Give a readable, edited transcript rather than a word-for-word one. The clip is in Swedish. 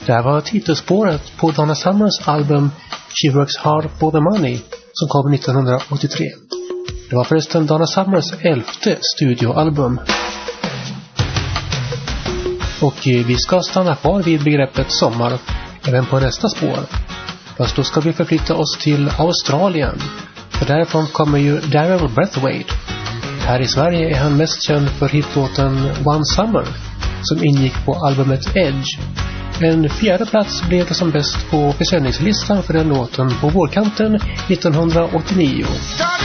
Det här var titelspåret på Donna Summers album She Works Hard for the Money som kom 1983. Det var förresten Donna Summers 11:e studioalbum. Och vi ska stanna kvar vid begreppet sommar även på nästa spår. Fast då ska vi förflytta oss till Australien. För därifrån kommer ju Darryl Braithwaite. Här i Sverige är han mest känd för hitlåten One Summer som ingick på albumet Edge. En 4:e plats blev det som bäst på försäljningslistan för den låten på vårkanten 1989.